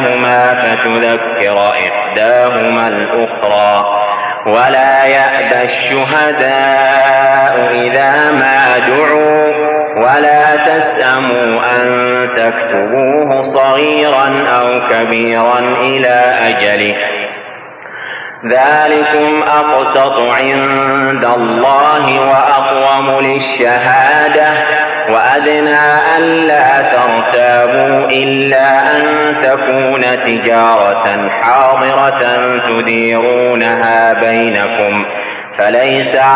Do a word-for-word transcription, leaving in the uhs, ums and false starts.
إحداهما فتذكر إحداهما الأخرى ولا يأبى الشهداء إذا ما دعوا ولا تسأموا أن تكتبوه صغيرا أو كبيرا إلى أجله ذلكم أقسط عند الله وأقوم للشهادة وأدنى ألا ترتابوا إلا أن تكون تجارة حاضرة تديرونها بينكم فليس